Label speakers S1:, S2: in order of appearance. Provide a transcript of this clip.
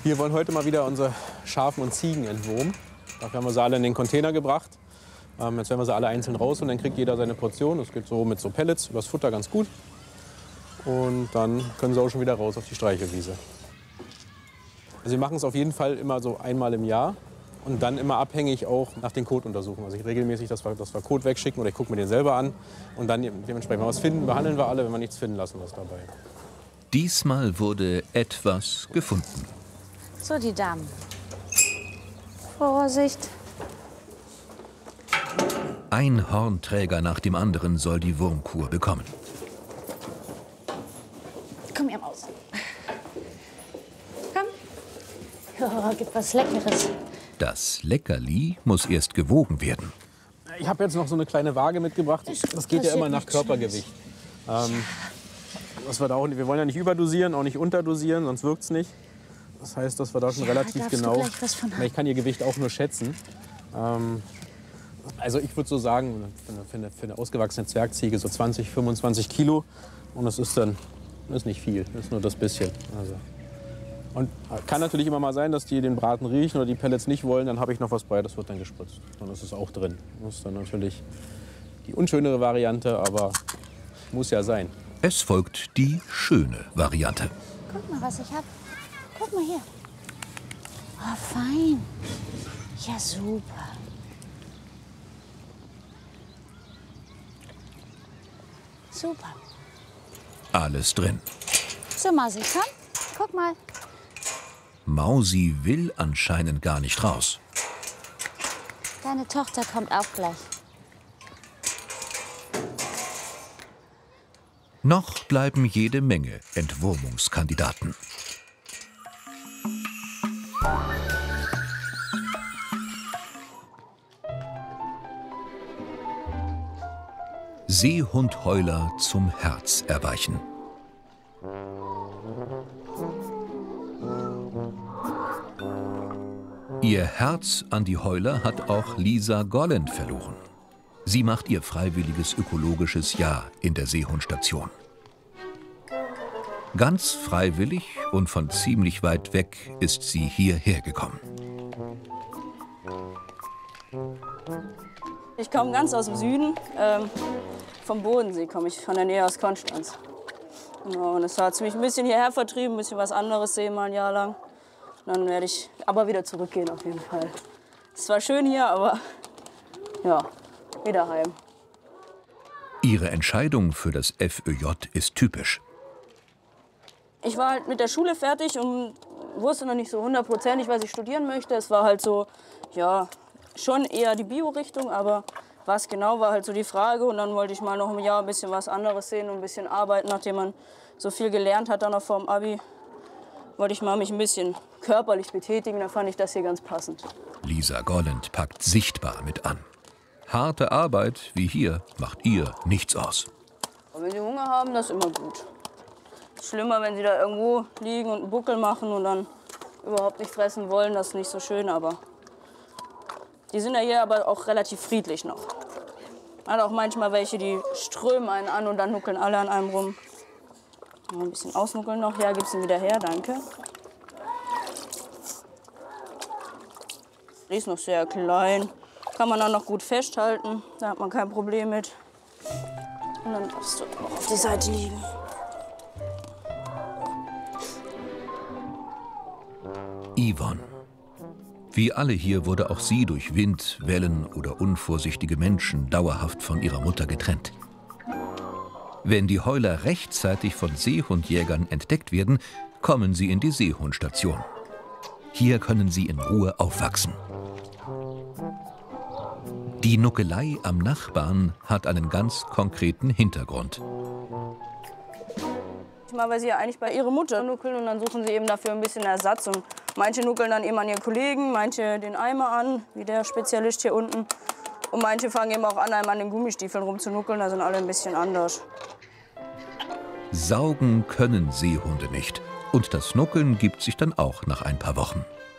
S1: Wir wollen heute mal wieder unsere Schafen und Ziegen entwurmen. Dafür haben wir sie alle in den Container gebracht. Jetzt werden wir sie alle einzeln raus und dann kriegt jeder seine Portion. Das geht so mit so Pellets, übers Futter ganz gut. Und dann können sie auch schon wieder raus auf die Streichelwiese. Also wir machen es auf jeden Fall immer so einmal im Jahr und dann immer abhängig auch nach den Kotuntersuchungen. Also ich regelmäßig, dass wir Kot wegschicken oder ich gucke mir den selber an. Und dann dementsprechend, wenn wir was finden, behandeln wir alle. Wenn wir nichts finden, lassen wir es dabei.
S2: Diesmal wurde etwas gefunden.
S3: So, die Damen. Vorsicht.
S2: Ein Hornträger nach dem anderen soll die Wurmkur bekommen.
S3: Komm hier raus. Komm. Oh, gibt was Leckeres.
S2: Das Leckerli muss erst gewogen werden.
S1: Ich habe jetzt noch so eine kleine Waage mitgebracht. Das geht ja immer nach Körpergewicht. Wir wollen ja nicht überdosieren, auch nicht unterdosieren, sonst wirkt es nicht. Das heißt, dass wir da schon relativ genau... Ich kann ihr Gewicht auch nur schätzen. Also ich würde so sagen, für eine ausgewachsene Zwergziege so 20, 25 Kilo. Und das ist nicht viel, das ist nur das bisschen. Also. Und kann natürlich immer mal sein, dass die den Braten riechen oder die Pellets nicht wollen. Dann habe ich noch was bei, das wird dann gespritzt. Und das ist auch drin. Das ist dann natürlich die unschönere Variante, aber muss ja sein.
S2: Es folgt die schöne Variante.
S3: Guck mal, was ich habe. Guck mal hier. Oh, fein. Ja, super. Super.
S2: Alles drin.
S3: So, Mausi, komm. Guck mal.
S2: Mausi will anscheinend gar nicht raus.
S3: Deine Tochter kommt auch gleich.
S2: Noch bleiben jede Menge Entwurmungskandidaten. Seehundheuler zum Herz erweichen. Ihr Herz an die Heuler hat auch Lisa Golland verloren. Sie macht ihr freiwilliges ökologisches Jahr in der Seehundstation. Ganz freiwillig und von ziemlich weit weg ist sie hierher gekommen.
S4: Ich komme ganz aus dem Süden, vom Bodensee komme ich, von der Nähe aus Konstanz. Genau, und es hat mich ein bisschen hierher vertrieben, ein bisschen was anderes sehen mal ein Jahr lang. Und dann werde ich aber wieder zurückgehen auf jeden Fall. Es war schön hier, aber ja, wieder heim.
S2: Ihre Entscheidung für das FÖJ ist typisch.
S4: Ich war halt mit der Schule fertig und wusste noch nicht so hundertprozentig, was ich studieren möchte. Es war halt so, ja, schon eher die Bio-Richtung, aber was genau war halt so die Frage. Und dann wollte ich mal noch ein Jahr ein bisschen was anderes sehen und ein bisschen arbeiten, nachdem man so viel gelernt hat, dann noch vor dem Abi. Wollte ich mal mich ein bisschen körperlich betätigen, da fand ich das hier ganz passend.
S2: Lisa Golland packt sichtbar mit an. Harte Arbeit wie hier macht ihr nichts aus.
S4: Aber wenn Sie Hunger haben, das ist immer gut. Schlimmer, wenn Sie da irgendwo liegen und einen Buckel machen und dann überhaupt nicht fressen wollen, das ist nicht so schön, aber die sind ja hier aber auch relativ friedlich noch. Man hat auch manchmal welche, die strömen einen an und dann nuckeln alle an einem rum. Mal ein bisschen ausnuckeln noch. Ja, gib's ihn wieder her, danke. Die ist noch sehr klein. Kann man dann noch gut festhalten. Da hat man kein Problem mit. Und dann darfst du noch auf die Seite liegen.
S2: Yvonne. Wie alle hier wurde auch sie durch Wind, Wellen oder unvorsichtige Menschen dauerhaft von ihrer Mutter getrennt. Wenn die Heuler rechtzeitig von Seehundjägern entdeckt werden, kommen sie in die Seehundstation. Hier können sie in Ruhe aufwachsen. Die Nuckelei am Nachbarn hat einen ganz konkreten Hintergrund.
S4: Manchmal, weil sie ja eigentlich bei ihrer Mutter nuckeln und dann suchen sie eben dafür ein bisschen Ersatz. Und manche nuckeln dann eben an ihren Kollegen, manche den Eimer an, wie der Spezialist hier unten. Und manche fangen eben auch an, einem an den Gummistiefeln rumzunuckeln, da sind alle ein bisschen anders.
S2: Saugen können Seehunde nicht. Und das Nuckeln gibt sich dann auch nach ein paar Wochen.